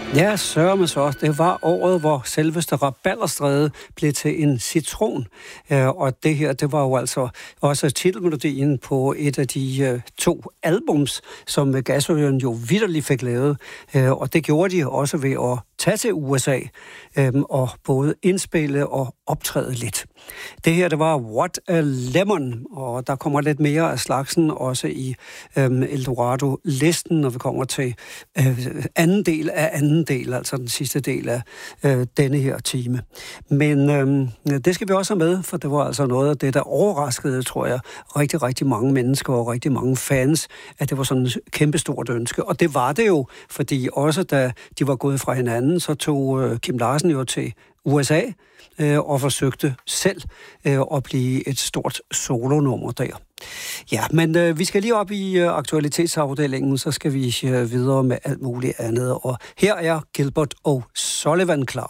Ja, sørme så. Det var året, hvor selveste Rabalderstræde blev til en citron. Og det her, det var jo altså også titelmelodien på et af de to albums, som Gasøen jo vitterligt fik lavet. Og det gjorde de også ved at tage til USA og både indspille og optræde lidt. Det her, det var What a Lemon, og der kommer lidt mere af slagsen også i Eldorado-listen, når vi kommer til anden del, altså den sidste del af denne her time. Men det skal vi også have med, for det var altså noget af det, der overraskede, tror jeg, rigtig, rigtig mange mennesker og rigtig mange fans, at det var sådan et kæmpestort ønske. Og det var det jo, fordi også da de var gået fra hinanden, så tog Kim Larsen jo til USA og forsøgte selv at blive et stort solonummer der. Ja, men vi skal lige op i aktualitetsafdelingen, så skal vi videre med alt muligt andet. Og her er Gilbert O'Sullivan klar.